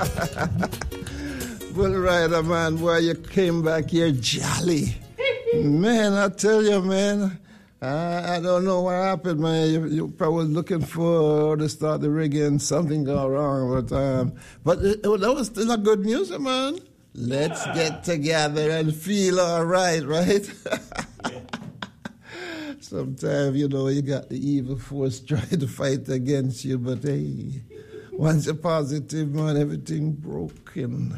Bull Rider, man, boy, you came back here jolly. Man, I tell you, man, I don't know what happened, man. You probably looking for to start the reggae and something got wrong. But that was still a good music, man. Let's get together and feel all right? Sometimes, you know, you got the evil force trying to fight against you, but hey, once you're positive, man, everything broken.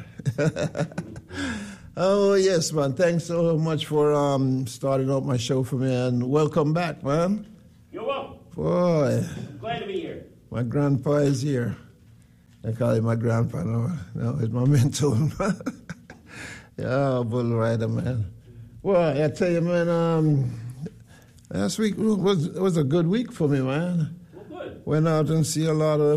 Oh, yes, man. Thanks so much for starting out my show for me, and welcome back, man. You're welcome. Boy. I'm glad to be here. My grandpa is here. I call him my grandpa. No, it's my mentor. Yeah, Bull Rider, man. Well, I tell you, man, last week was a good week for me, man. Well, good. Went out and see a lot of,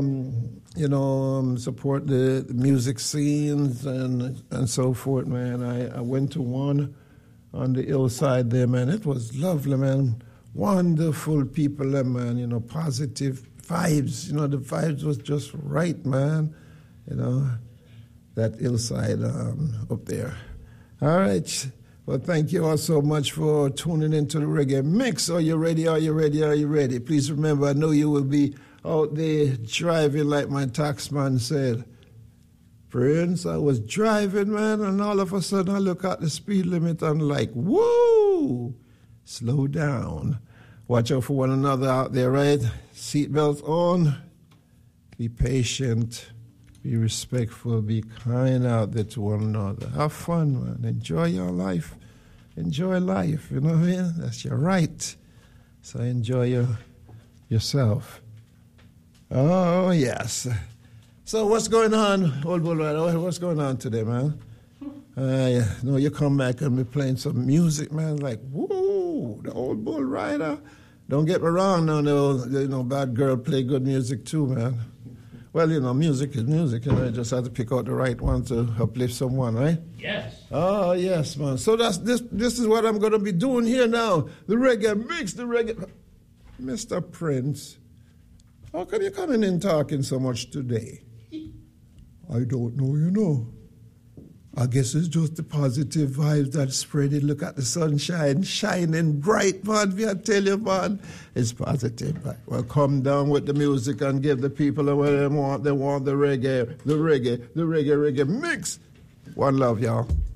support the music scenes and so forth, man. I went to one on the hillside there, man. It was lovely, man. Wonderful people there, man. You know, positive vibes. You know, the vibes was just right, man. You know, that hillside up there. All right. Well, thank you all so much for tuning into the Reggae Mix. Are you ready? Are you ready? Are you ready? Please remember, I know you will be out there driving like my taxman said. Prince, I was driving, man, and all of a sudden I look at the speed limit and I'm like, whoa, slow down. Watch out for one another out there, right? Seatbelts on. Be patient. Be respectful, be kind out there to one another. Have fun, man. Enjoy your life. Enjoy life, you know what I mean? That's your right. So enjoy yourself. Oh, yes. So what's going on, Old Bull Rider? What's going on today, man? No, you come back and be playing some music, man, like, woo, the Old Bull Rider. Don't get me wrong, no, bad girl play good music too, man. Well, you know, music is music, and I just have to pick out the right one to uplift someone, right? Yes. Oh, yes, man. So this is what I'm going to be doing here now. The Reggae Mix, the Reggae... Mr. Prince, how come you coming in talking so much today? I don't know, you know. I guess it's just the positive vibes that spreading. Look at the sunshine shining bright, man. I tell you, man, it's positive. Right? Well, come down with the music and give the people what they want. They want the reggae mix. One love, y'all.